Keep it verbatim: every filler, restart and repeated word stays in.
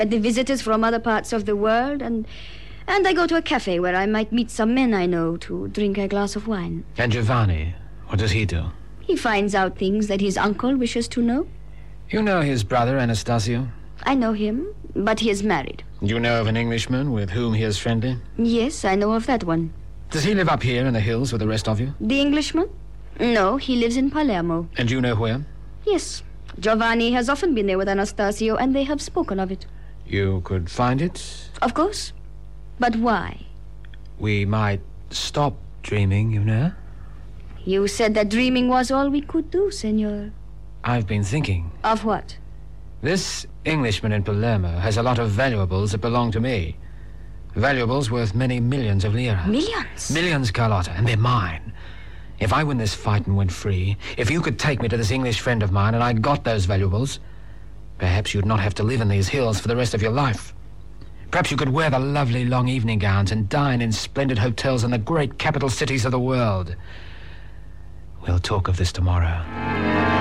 the visitors from other parts of the world, and and I go to a cafe where I might meet some men I know to drink a glass of wine. And Giovanni, what does he do? He finds out things that his uncle wishes to know. You know his brother, Anastasio? I know him, but he is married. You know of an Englishman with whom he is friendly? Yes, I know of that one. Does he live up here in the hills with the rest of you? The Englishman? No, he lives in Palermo. And you know where? Yes. Giovanni has often been there with Anastasio, and they have spoken of it. You could find it? Of course. But why? We might stop dreaming, you know? You said that dreaming was all we could do, senor. I've been thinking. Of what? This Englishman in Palermo has a lot of valuables that belong to me. Valuables worth many millions of lira. Millions? Millions, Carlotta, and they're mine. If I win this fight and went free, if you could take me to this English friend of mine and I got those valuables, perhaps you'd not have to live in these hills for the rest of your life. Perhaps you could wear the lovely long evening gowns and dine in splendid hotels in the great capital cities of the world. We'll talk of this tomorrow.